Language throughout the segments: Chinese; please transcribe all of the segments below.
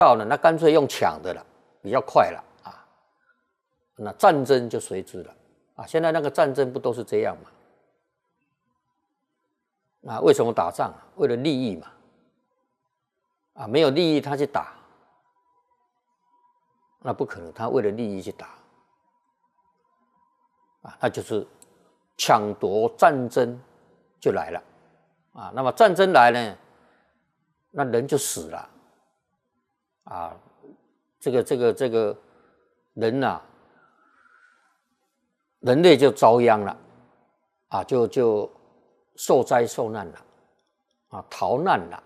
到呢，那干脆用抢的了，比较快了啊。那战争就随之了啊。现在那个战争不都是这样吗？啊，为什么打仗？为了利益嘛。啊，没有利益他去打，那不可能，他为了利益去打。啊，那就是抢夺战争就来了啊。那么战争来呢，那人就死了啊。这个人呐、人类就遭殃了啊，就受灾受难了啊，逃难了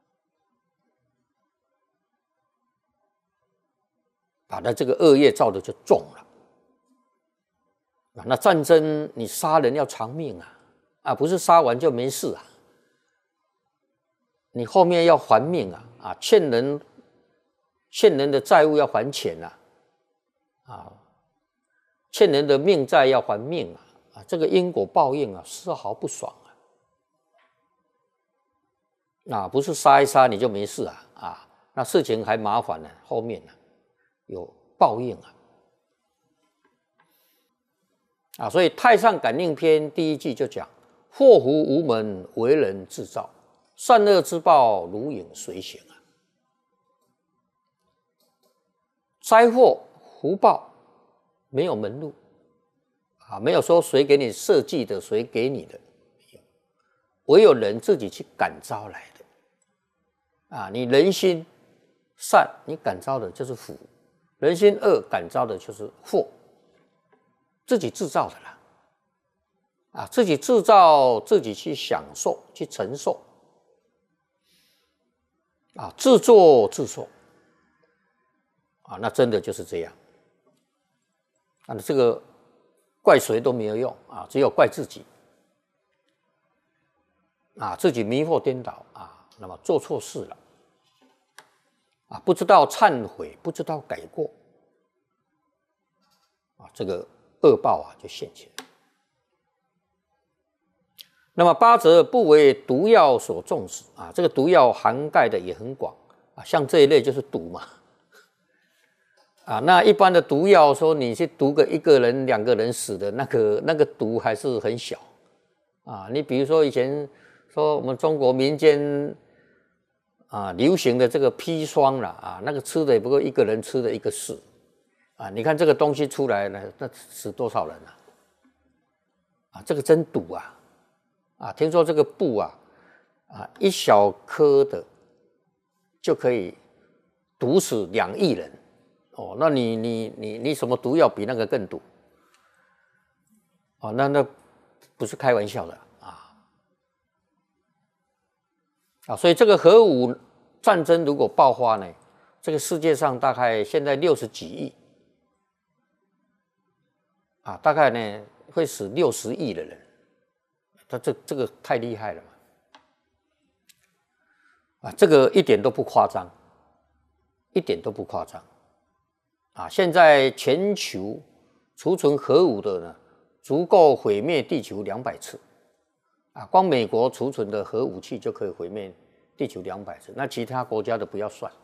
啊，那这个恶业造的就重了。那战争你杀人要偿命啊，不是杀完就没事啊，你后面要还命啊，欠人的债务要还钱啊，欠人的命债要还命啊，这个因果报应啊，丝毫不爽啊，不是杀一杀你就没事啊，那事情还麻烦呢，后面有报应啊，所以《太上感应篇》第1句就讲：祸福无门，为人自造；善恶之报，如影随形灾祸福报没有门路啊，没有说谁给你设计的，谁给你的，唯有人自己去感召来的啊。你人心善，你感召的就是福；人心恶，感召的就是祸。自己制造的啦，啊，自己制造，自己去享受，去承受，啊，自作自受，啊，那真的就是这样，啊，这个怪谁都没有用啊，只有怪自己，啊，自己迷惑颠倒啊，那么做错事了，啊，不知道忏悔，不知道改过，啊，这个恶报就现前。那么8则不为毒药所中死啊，这个毒药涵盖的也很广啊，像这一类就是毒嘛，啊，那一般的毒药说你去毒个1个人、2个人死的那个毒还是很小啊。你比如说以前说我们中国民间啊流行的这个砒霜啦啊，那个吃的也不过1个人吃的1个死啊，你看这个东西出来了，那死多少人啊，这个真毒啊，听说这个布1小颗的就可以毒死2亿人哦，那你什么毒药比那个更毒哦？那不是开玩笑的啊！所以这个核武战争如果爆发呢，这个世界上大概现在60几亿啊，大概呢会死60亿的人。这个太厉害了嘛！这个一点都不夸张，一点都不夸张啊！现在全球储存核武的呢，足够毁灭地球200次啊！光美国储存的核武器就可以毁灭地球200次，那其他国家的不要算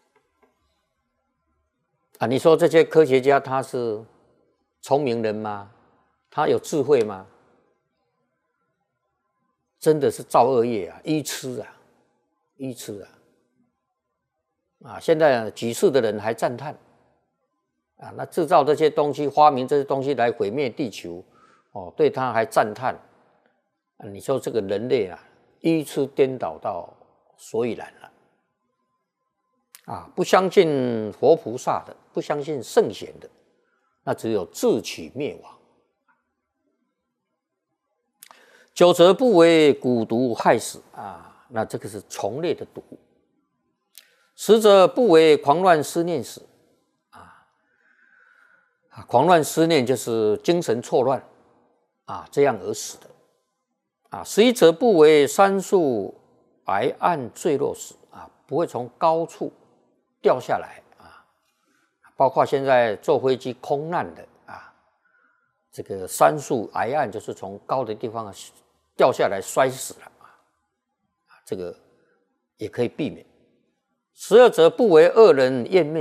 啊！你说这些科学家他是聪明人吗？他有智慧吗？真的是造恶业愚痴啊！现在举世的人还赞叹啊，那制造这些东西、发明这些东西来毁灭地球哦，对他还赞叹啊！你说这个人类愚痴颠倒到所以然了啊！不相信佛菩萨的，不相信圣贤的，那只有自取灭亡。9则不为蛊毒害死啊，那这个是虫类的毒。10则不为狂乱思念死狂乱思念就是精神错乱这样而死的11则不为山树崖岸坠落死不会从高处掉下来包括现在坐飞机空难的这个山树崖岸就是从高的地方掉下来摔死了这个也可以避免。 12则不为恶人厌面。